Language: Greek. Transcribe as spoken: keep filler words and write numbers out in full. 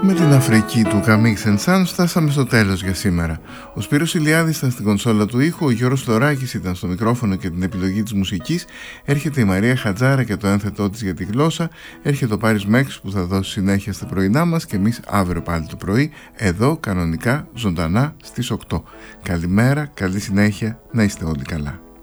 Με την Αφρική του Καμίξ and Sons φτάσαμε στο τέλος για σήμερα. Ο Σπύρος Ηλιάδης ήταν στην κονσόλα του ήχου, ο Γιώργος Θωράκης ήταν στο μικρόφωνο και την επιλογή της μουσικής, έρχεται η Μαρία Χατζάρα και το ένθετό της για τη γλώσσα, έρχεται ο Πάρης Μέξ που θα δώσει συνέχεια στα πρωινά μας και εμείς αύριο πάλι το πρωί, εδώ κανονικά ζωντανά στις οκτώ. Καλημέρα, καλή συνέχεια, να είστε όλοι καλά.